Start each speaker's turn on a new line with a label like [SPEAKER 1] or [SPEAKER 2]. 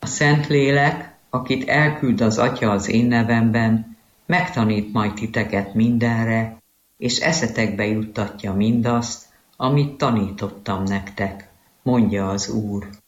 [SPEAKER 1] A Szentlélek, akit elküld az Atya az én nevemben, megtanít majd titeket mindenre, és eszetekbe juttatja mindazt, amit tanítottam nektek, mondja az Úr.